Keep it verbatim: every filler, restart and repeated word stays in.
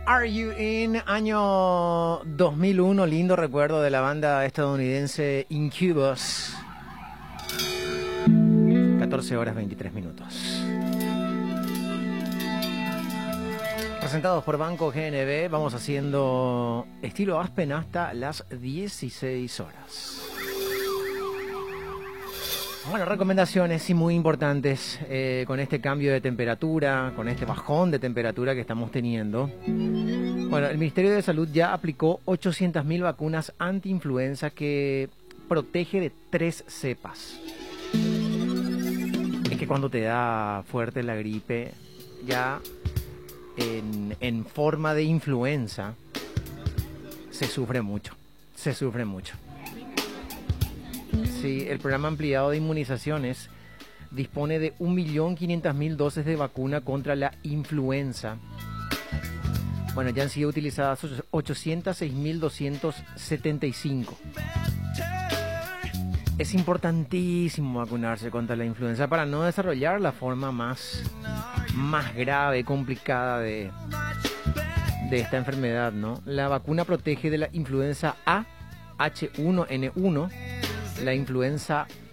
Are You In, año dos mil uno, lindo recuerdo de la banda estadounidense Incubus. catorce horas veintitrés minutos. Presentados por Banco G N B, vamos haciendo estilo Aspen hasta las dieciséis horas. Bueno, recomendaciones sí muy importantes eh, con este cambio de temperatura, con este bajón de temperatura que estamos teniendo. Bueno, el Ministerio de Salud ya aplicó ochocientas mil vacunas anti-influenza que protege de tres cepas. Es que cuando te da fuerte la gripe, ya en, en forma de influenza, se sufre mucho, se sufre mucho. Sí, el programa ampliado de inmunizaciones dispone de un millón quinientas mil dosis de vacuna contra la influenza. Bueno, ya han sido utilizadas ochocientas seis mil doscientas setenta y cinco. Es importantísimo vacunarse contra la influenza para no desarrollar la forma más, más grave, complicada de, de esta enfermedad, ¿no? La vacuna protege de la influenza A, H uno N uno, la influenza